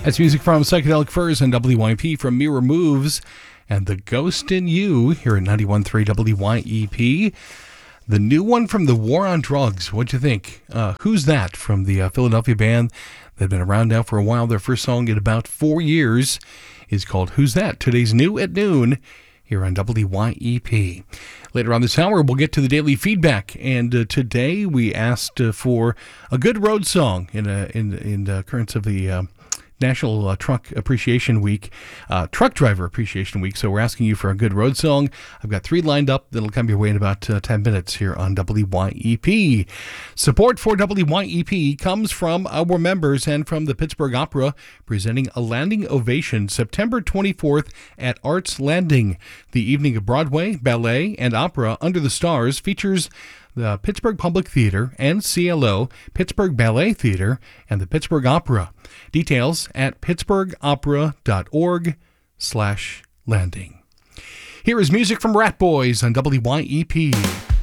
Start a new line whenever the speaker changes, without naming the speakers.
That's music from Psychedelic Furs and WYP from Mirror Moves and The Ghost in You here at 91.3 WYEP. The new one from The War on Drugs. What'd you think? Who's That from the Philadelphia band? They've been around now for a while. Their first song in about 4 years is called Who's That? Today's new at noon here on WYEP. Later on this hour, we'll get to the daily feedback. And today we asked for a good road song in currents of the National Truck Appreciation Week, Truck Driver Appreciation Week. So we're asking you for a good road song. I've got 3 lined up that'll come your way in about 10 minutes here on WYEP. Support for WYEP comes from our members and from the Pittsburgh Opera, presenting a landing ovation September 24th at Arts Landing. The evening of Broadway, ballet, and opera under the stars features the Pittsburgh Public Theater and CLO, Pittsburgh Ballet Theater, and the Pittsburgh Opera. Details at pittsburghopera.org/landing. Here is music from Rat Boys on WYEP.